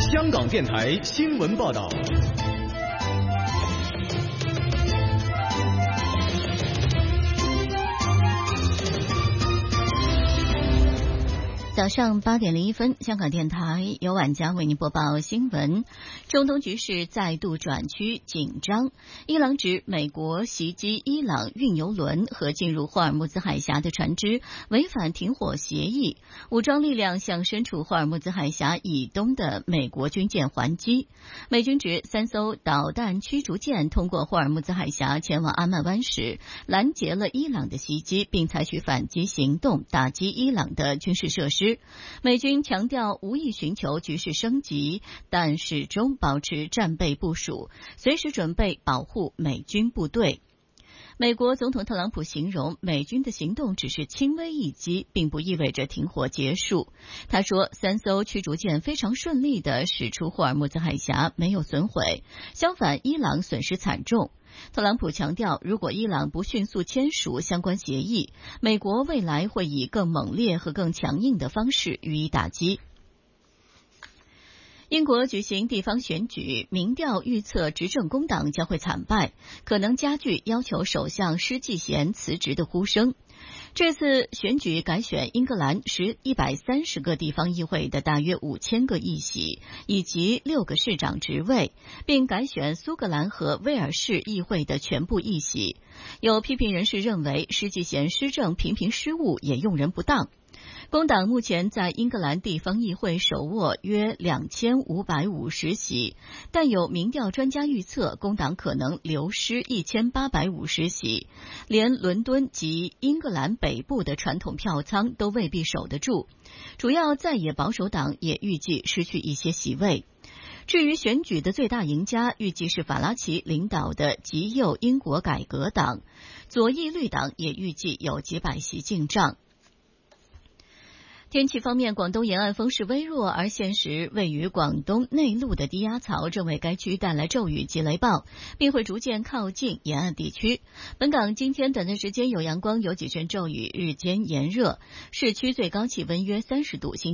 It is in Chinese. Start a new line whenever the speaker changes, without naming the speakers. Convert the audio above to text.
香港电台新闻报道。
早上8点01分，香港电台由晚佳为您播报新闻。中东局势再度转趋紧张，伊朗指美国袭击伊朗运油轮和进入霍尔木兹海峡的船只违反停火协议，武装力量向身处霍尔木兹海峡以东的美国军舰还击。美军指3艘导弹驱逐舰通过霍尔木兹海峡前往阿曼湾时，拦截了伊朗的袭击，并采取反击行动打击伊朗的军事设施。美军强调无意寻求局势升级，但始终保持战备部署，随时准备保护美军部队。美国总统特朗普形容美军的行动只是轻微一击，并不意味着停火结束。他说，3艘驱逐舰非常顺利地驶出霍尔木兹海峡，没有损毁，相反，伊朗损失惨重。特朗普强调，如果伊朗不迅速签署相关协议，美国未来会以更猛烈和更强硬的方式予以打击。英国举行地方选举，民调预测执政工党将会惨败，可能加剧要求首相施纪贤辞职的呼声。这次选举改选英格兰130个地方议会的大约5000个议席，以及6个市长职位，并改选苏格兰和威尔士议会的全部议席。有批评人士认为，施纪贤施政频频失误，也用人不当。工党目前在英格兰地方议会手握约2550席，但有民调专家预测，工党可能流失1850席，连伦敦及英格兰北部的传统票仓都未必守得住。主要在野保守党也预计失去一些席位。至于选举的最大赢家，预计是法拉奇领导的极右英国改革党，左翼绿党也预计有几百席进账。天气方面，广东沿岸风势微弱，而现时位于广东内陆的低压槽正为该区带来骤雨及雷暴，并会逐渐靠近沿岸地区。本港今天短暂时间有阳光，有几阵骤雨，日间炎热，市区最高气温约30度。